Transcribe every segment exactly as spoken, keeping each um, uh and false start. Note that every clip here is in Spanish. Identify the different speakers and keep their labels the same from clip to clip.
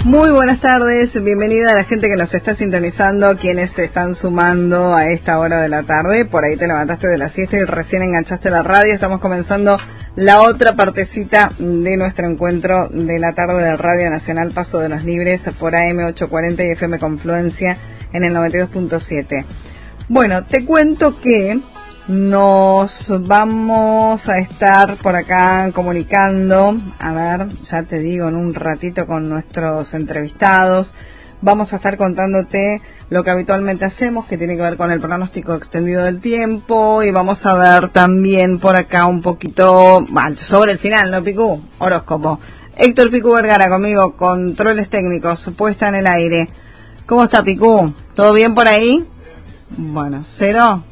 Speaker 1: Muy buenas tardes, bienvenida a la gente que nos está sintonizando, quienes se están sumando a esta hora de la tarde. Por ahí te levantaste de la siesta y recién enganchaste la radio. Estamos comenzando la otra partecita de nuestro encuentro de la tarde de Radio Nacional Paso de los Libres por A M ochocientos cuarenta y F M Confluencia en el noventa y dos punto siete. Bueno, te cuento que nos vamos a estar por acá comunicando, a ver, ya te digo, en un ratito con nuestros entrevistados. Vamos a estar contándote lo que habitualmente hacemos, que tiene que ver con el pronóstico extendido del tiempo, y vamos a ver también por acá un poquito bueno, sobre el final, ¿no, Picu? Horóscopo. Héctor Picu Vergara conmigo, controles técnicos, puesta en el aire. ¿Cómo está, Picu? ¿Todo bien por ahí? Bueno, cero.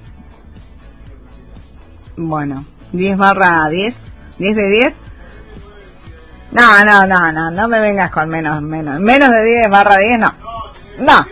Speaker 1: Bueno, diez barra diez, diez de diez. No, no, no, no, no me vengas con menos, menos, menos de diez barra diez, no. No.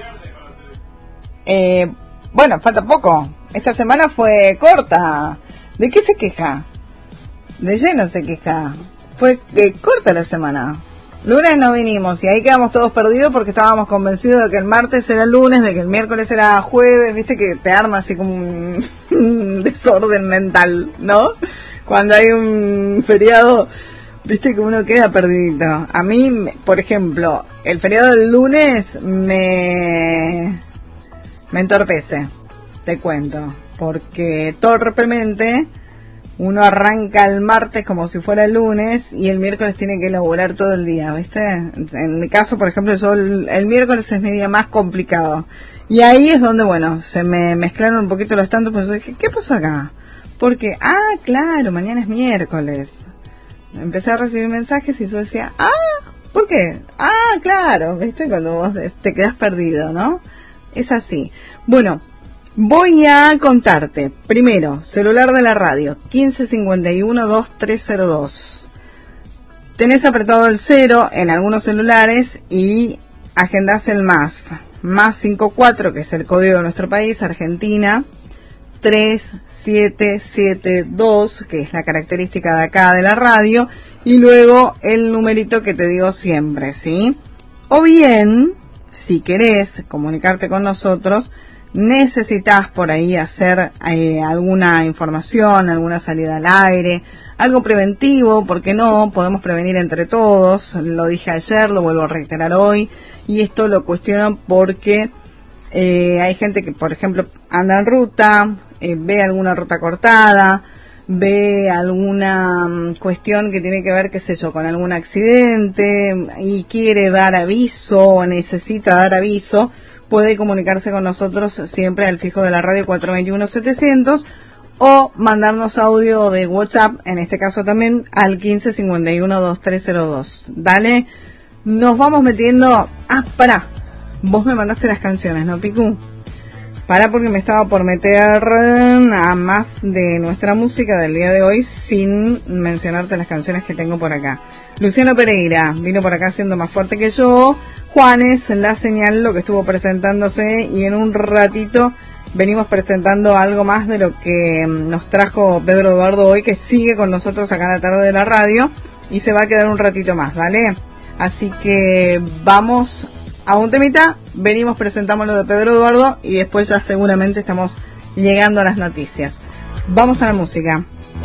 Speaker 1: Eh, bueno, falta poco. Esta semana fue corta. ¿De qué se queja? De lleno se queja. Fue eh, corta la semana. Lunes no vinimos y ahí quedamos todos perdidos porque estábamos convencidos de que el martes era lunes, de que el miércoles era jueves, viste que te arma así como un, un desorden mental, ¿no? Cuando hay un feriado, viste que uno queda perdidito. A mí, por ejemplo, el feriado del lunes me, me entorpece, te cuento, porque torpemente uno arranca el martes como si fuera el lunes y el miércoles tiene que elaborar todo el día, ¿viste? En mi caso, por ejemplo, yo el, el miércoles es mi día más complicado. Y ahí es donde, bueno, se me mezclaron un poquito los tantos, pues yo dije, ¿qué pasó acá? Porque, ah, claro, mañana es miércoles. Empecé a recibir mensajes y yo decía, ah, ¿por qué? Ah, claro, ¿viste? Cuando vos te quedás perdido, ¿no? Es así. Bueno, voy a contarte, primero, celular de la radio, quince cincuenta y uno veintitrés cero dos. Tenés apretado el cero en algunos celulares y agendás el más, más cincuenta y cuatro, que es el código de nuestro país, Argentina, tres siete siete dos, que es la característica de acá de la radio, y luego el numerito que te digo siempre, ¿sí? O bien, si querés comunicarte con nosotros, necesitas por ahí hacer eh, alguna información, alguna salida al aire, algo preventivo, porque no, podemos prevenir entre todos, lo dije ayer, lo vuelvo a reiterar hoy, y esto lo cuestionan porque eh, hay gente que, por ejemplo, anda en ruta, eh, ve alguna ruta cortada, ve alguna um, cuestión que tiene que ver, qué sé yo, con algún accidente, y quiere dar aviso, o necesita dar aviso, puede comunicarse con nosotros siempre al fijo de la radio cuatro dos uno setecientos o mandarnos audio de WhatsApp, en este caso también, al quince cincuenta y uno veintitrés cero dos. Dale, nos vamos metiendo... Ah, pará, vos me mandaste las canciones, ¿no, Picu? Pará, porque me estaba por meter a más de nuestra música del día de hoy sin mencionarte las canciones que tengo por acá. Luciano Pereira vino por acá siendo más fuerte que yo. Juanes, La Señal, lo que estuvo presentándose, y en un ratito venimos presentando algo más de lo que nos trajo Pedro Eduardo hoy, que sigue con nosotros acá en la tarde de la radio y se va a quedar un ratito más, ¿vale? Así que vamos a un temita, venimos, presentamos lo de Pedro Eduardo y después ya seguramente estamos llegando a las noticias. Vamos a la música.